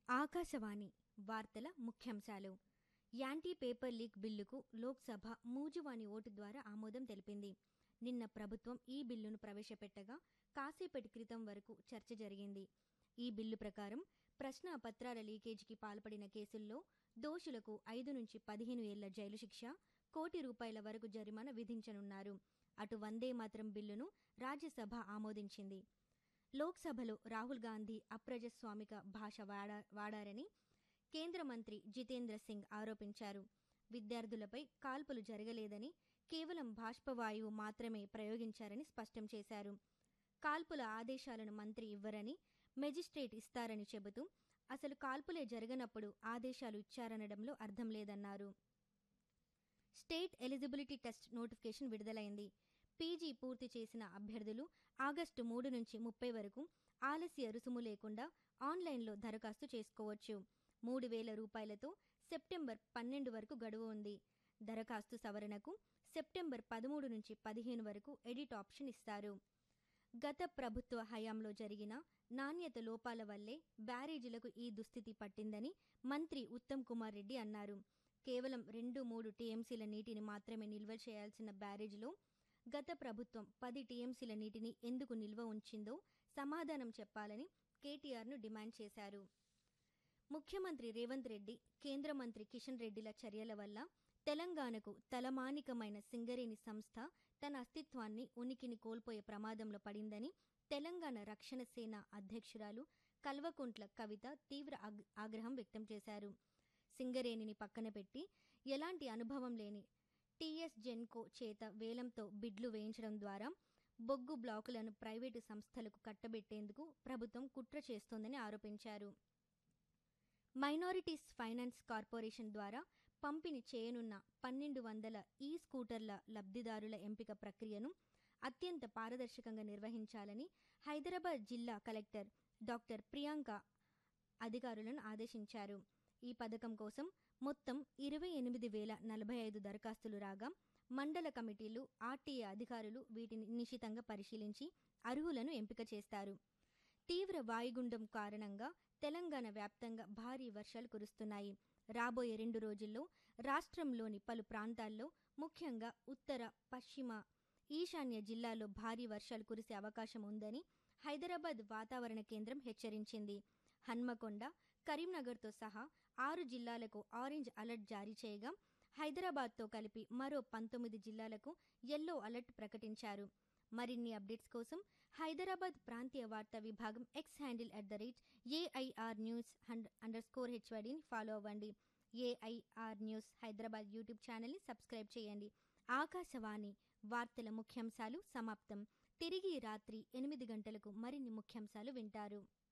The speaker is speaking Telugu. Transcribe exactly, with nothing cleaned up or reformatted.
ఆకాశవాణి వార్తల ముఖ్యాంశాలు. యాంటీ పేపర్ లీక్ బిల్లుకు లోక్సభ మూజువాణి ఓటు ద్వారా ఆమోదం తెలిపింది. నిన్న ప్రభుత్వం ఈ బిల్లును ప్రవేశపెట్టగా కాసేపటి క్రితం వరకు చర్చ జరిగింది. ఈ బిల్లు ప్రకారం ప్రశ్నాపత్రాల లీకేజీకి పాల్పడిన కేసుల్లో దోషులకు ఐదు నుంచి పదిహేను ఏళ్ల జైలు శిక్ష, కోటి రూపాయల వరకు జరిమానా విధించనున్నారు. అటు వందే మాతరం బిల్లును రాజ్యసభ ఆమోదించింది. లోక్సభలో రాహుల్ గాంధీ అప్రజాస్వామిక భాష వాడా వాడారని కేంద్ర మంత్రి జితేంద్ర సింగ్ ఆరోపించారు. విద్యార్థులపై కాల్పులు జరగలేదని, కేవలం బాష్పవాయువు మాత్రమే ప్రయోగించారని స్పష్టం చేశారు. కాల్పుల ఆదేశాలను మంత్రి ఇవ్వరని, మెజిస్ట్రేట్ ఇస్తారని చెబుతూ అసలు కాల్పులే జరగనప్పుడు ఆదేశాలు ఇచ్చారనడంలో అర్థం లేదన్నారు. స్టేట్ ఎలిజిబిలిటీ టెస్ట్ నోటిఫికేషన్ విడుదలైంది. పీజీ పూర్తి చేసిన అభ్యర్థులు ఆగస్టు మూడు నుంచి ముప్పై వరకు ఆలస్య రుసుము లేకుండా ఆన్లైన్లో దరఖాస్తు చేసుకోవచ్చు. మూడు వేల రూపాయలతో సెప్టెంబర్ పన్నెండు వరకు గడువు ఉంది. దరఖాస్తు సవరణకు సెప్టెంబర్ పదమూడు నుంచి పదిహేను వరకు ఎడిట్ ఆప్షన్ ఇస్తారు. గత ప్రభుత్వ హయాంలో జరిగిన నాణ్యత లోపాల వల్లే బ్యారేజీలకు ఈ దుస్థితి పట్టిందని మంత్రి ఉత్తమ్ కుమార్ రెడ్డి అన్నారు. కేవలం రెండు మూడు టీఎంసీల నీటిని మాత్రమే నిల్వ చేయాల్సిన బ్యారేజీలో గత ప్రభుత్వం పది టీఎంసీల నీటిని ఎందుకు నిల్వ ఉంచిందో సమాధానం చెప్పాలని కేటీఆర్ను డిమాండ్ చేశారు. ముఖ్యమంత్రి రేవంత్ రెడ్డి, కేంద్ర మంత్రి కిషన్ రెడ్డిల చర్యల వల్ల తెలంగాణకు తలమానికమైన సింగరేణి సంస్థ తన అస్తిత్వాన్ని, ఉనికిని కోల్పోయే ప్రమాదంలో పడిందని తెలంగాణ రక్షణ సేన అధ్యక్షురాలు కల్వకుంట్ల కవిత తీవ్ర ఆగ్రహం వ్యక్తం చేశారు. సింగరేణిని పక్కన పెట్టి ఎలాంటి అనుభవం లేని టీఎస్ జెన్కో చేత వేలంతో బిడ్లు వేయించడం ద్వారా బొగ్గు బ్లాకులను ప్రైవేటు సంస్థలకు కట్టబెట్టేందుకు ప్రభుత్వం కుట్ర చేస్తోందని ఆరోపించారు. మైనారిటీస్ ఫైనాన్స్ కార్పొరేషన్ ద్వారా పంపిణీ చేయనున్న పన్నెండు వందల ఈ స్కూటర్ల లబ్ధిదారుల ఎంపిక ప్రక్రియను అత్యంత పారదర్శకంగా నిర్వహించాలని హైదరాబాద్ జిల్లా కలెక్టర్ డాక్టర్ ప్రియాంక అధికారులను ఆదేశించారు. ఈ పథకం కోసం మొత్తం ఇరవై ఎనిమిది వేల నలభై ఐదు దరఖాస్తులు రాగా మండల కమిటీలు, ఆర్టీఏ అధికారులు వీటిని నిశితంగా పరిశీలించి అర్హులను ఎంపిక చేస్తారు. తీవ్ర వాయుగుండం కారణంగా తెలంగాణ వ్యాప్తంగా భారీ వర్షాలు కురుస్తున్నాయి. రాబోయే రెండు రోజుల్లో రాష్ట్రంలోని పలు ప్రాంతాల్లో, ముఖ్యంగా ఉత్తర, పశ్చిమ, ఈశాన్య జిల్లాల్లో భారీ వర్షాలు కురిసే అవకాశం ఉందని హైదరాబాద్ వాతావరణ కేంద్రం హెచ్చరించింది. హన్మకొండ, కరీంనగర్తో సహా ఆరు జిల్లాలకు ఆరెంజ్ అలర్ట్ జారీ చేయగా హైదరాబాద్తో కలిపి మరో పంతొమ్మిది జిల్లాలకు యెల్లో అలర్ట్ ప్రకటించారు. మరిన్ని అప్డేట్స్ కోసం హైదరాబాద్ ప్రాంతీయ వార్తా విభాగం X handle at the rate AIR news under score హెచ్వైడీని follow అవ్వండి. ఏఐఆర్ న్యూస్ హైదరాబాద్ యూట్యూబ్ ఛానల్ని సబ్స్క్రైబ్ చేయండి. ఆకాశవాణి వార్తల ముఖ్యాంశాలు సమాప్తం. తిరిగి రాత్రి ఎనిమిది గంటలకు మరిన్ని ముఖ్యాంశాలు వింటారు.